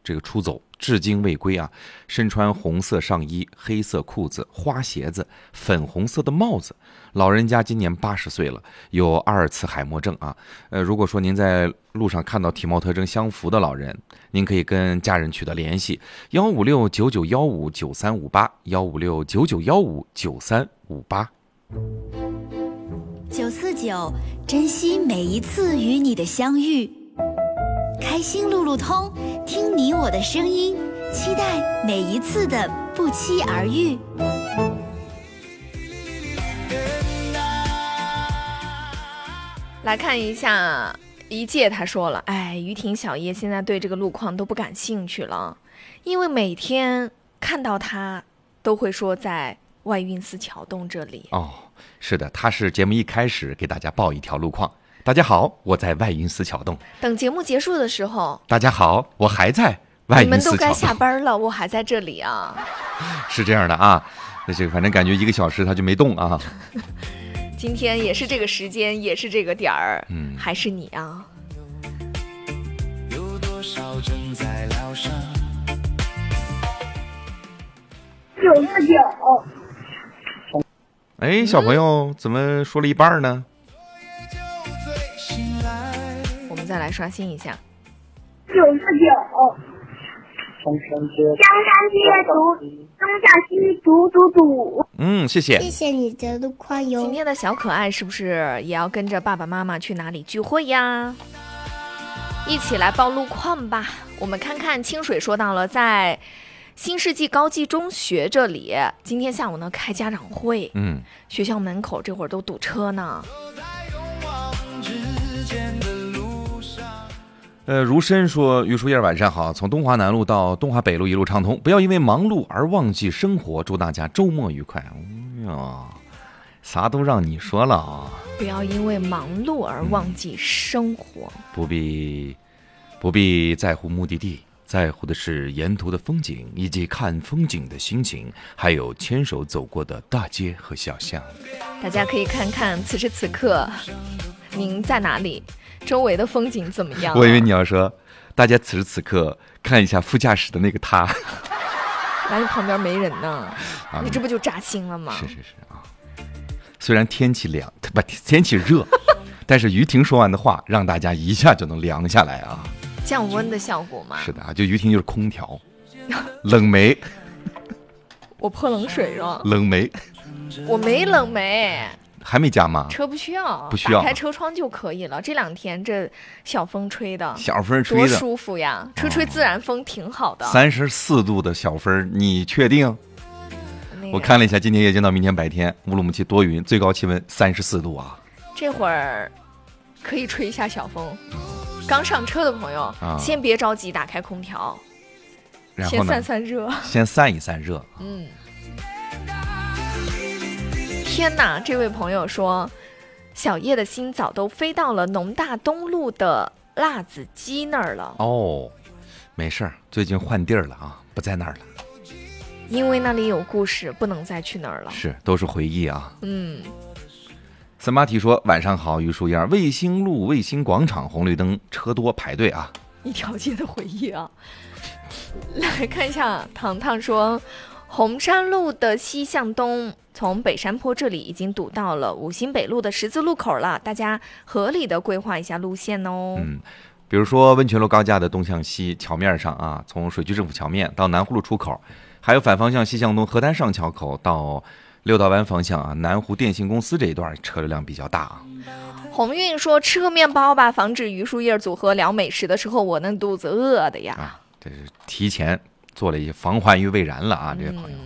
这个出走，至今未归啊。身穿红色上衣、黑色裤子、花鞋子、粉红色的帽子。老人家今年80岁了，有阿尔茨海默症啊。如果说您在路上看到体貌特征相符的老人，您可以跟家人取得联系，15699159358，15699159358。 949，珍惜每一次与你的相遇。开心路路通，听你我的声音，期待每一次的不期而遇。 来看一下一届，他说了，于婷小叶现在对这个路况都不感兴趣了，因为每天看到他都会说在外运寺桥洞这里。 是的，他是节目一开始给大家报一条路况。大家好，我在外运寺桥洞。 等节目结束的时候， 大家好，我还在外运寺桥洞。 你们都该下班了，我还在这里啊。 是这样的啊，这个反正感觉1个小时他就没动啊。 今天也是这个时间，也是这个点儿，还是你啊。 有多少正在疗伤 ？949。小朋友怎么说了一半呢？ 我们再来刷新一下。 949。香山街东向西堵。 谢谢。 谢谢你的路况哟。 今天的小可爱是不是也要跟着爸爸妈妈去哪里聚会呀？一起来报路况吧。我们看看清水说到了在新世纪高级中学这里，今天下午呢开家长会，学校门口这会儿都堵车呢。 如参说，于书叶晚上好，从东华南路到东华北路一路畅通，不要因为忙碌而忘记生活，祝大家周末愉快。啥都让你说了啊！ 不要因为忙碌而忘记生活， 不必在乎目的地，在乎的是沿途的风景以及看风景的心情，还有牵手走过的大街和小巷。 大家可以看看此时此刻您在哪里，周围的风景怎么样？ 我以为你要说大家此时此刻看一下副驾驶的那个他。 来，你旁边没人呢，你这不就扎心了吗？ 是啊。虽然天气热，但是于婷说完的话让大家一下就能凉下来啊。 降温的效果嘛。 是的啊，就于婷就是空调，冷媒。 我泼冷水是吧？ 冷媒。 我没冷媒。 还没加吗？ 车不需要， 打开车窗就可以了。这2天这小风吹的， 多舒服呀！吹自然风挺好的。 34度的小风，你确定？我看了一下，今天夜间到明天白天，乌鲁木齐多云，最高气温34度啊。 这会儿可以吹一下小风。刚上车的朋友，先别着急打开空调， 然后先散热， 先散一散热。 天哪，这位朋友说，小叶的心早都飞到了农大东路的辣子鸡那儿了。 没事儿，最近换地儿了啊，不在那儿了。 因为那里有故事，不能再去那儿了。 是，都是回忆啊。森巴提说，晚上好，于书燕，卫星路卫星广场红绿灯车多排队啊。 一条街的回忆啊。来看一下，糖糖说，红山路的西向东，从北山坡这里已经堵到了五星北路的十字路口了，大家合理的规划一下路线哦。 比如说温泉路高架的东向西桥面上啊，从水区政府桥面到南湖路出口，还有反方向西向东河滩上桥口到六道湾方向啊，南湖电信公司这一段车流量比较大啊。 鸿运说，吃个面包吧，防止榆树叶组合聊美食的时候我那肚子饿的呀。 这是提前做了一些防患于未然了啊，这位朋友。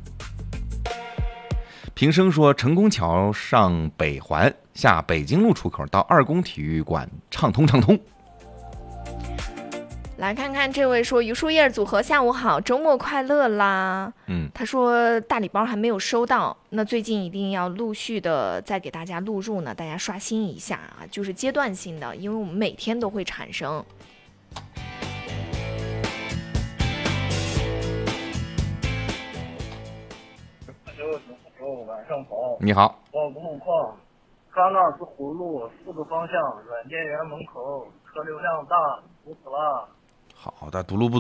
平生说，成功桥上北环下北京路出口到二宫体育馆畅通。 来看看这位说，榆树叶组合下午好，周末快乐啦。他说大礼包还没有收到，那最近一定要陆续的再给大家录入呢，大家刷新一下啊，就是阶段性的，因为我们每天都会产生。 晚上好， 你好。 报个路况，喀纳斯湖路4个方向，软件园门口车流量大，堵死了。 好的，堵路不